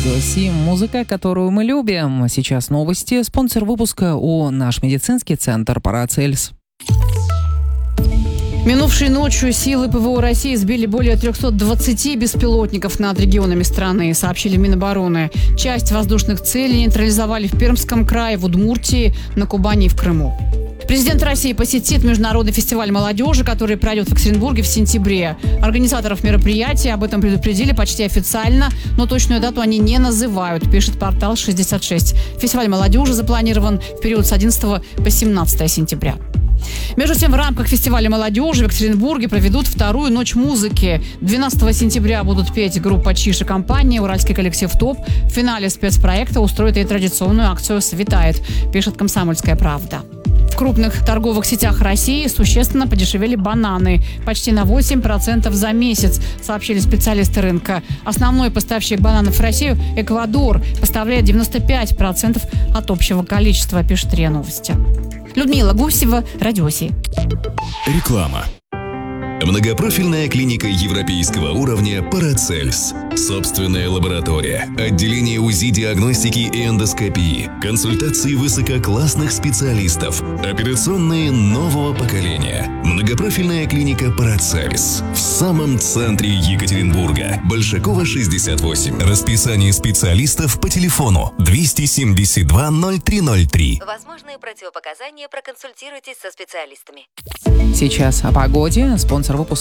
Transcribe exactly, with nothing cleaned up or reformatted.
Радиоси. Музыка, которую мы любим. Сейчас новости. Спонсор выпуска ООО «Наш медицинский центр Парацельс». Минувшей ночью силы ПВО России сбили более триста двадцать беспилотников над регионами страны, сообщили Минобороны. Часть воздушных целей нейтрализовали в Пермском крае, в Удмуртии, на Кубани и в Крыму. Президент России посетит международный фестиваль молодежи, который пройдет в Екатеринбурге в сентябре. Организаторов мероприятия об этом предупредили почти официально, но точную дату они не называют, пишет портал шестьдесят шесть. Фестиваль молодежи запланирован в период с одиннадцатого по семнадцатое сентября. Между тем, в рамках фестиваля молодежи в Екатеринбурге проведут вторую ночь музыки. двенадцатого сентября будут петь группа «Чиж» и компания, уральский коллектив «Топ». В финале спецпроекта устроят и традиционную акцию «Светает», пишет «Комсомольская правда». В крупных торговых сетях России существенно подешевели бананы. Почти на восемь процентов за месяц, сообщили специалисты рынка. Основной поставщик бананов в Россию – Эквадор, поставляет девяносто пять процентов от общего количества, пишет РИА Новости. Людмила Гусева, Радиоси. Реклама. Многопрофильная клиника европейского уровня «Парацельс». Собственная лаборатория, отделение УЗИ, диагностики и эндоскопии, консультации высококлассных специалистов, операционные нового поколения. Многопрофильная клиника «Парацельс» в самом центре Екатеринбурга. Большакова, шестьдесят восемь. Расписание специалистов по телефону двести семьдесят два ноль три ноль три. Возможные противопоказания, проконсультируйтесь со специалистами. Сейчас о погоде. Спонсор выпуска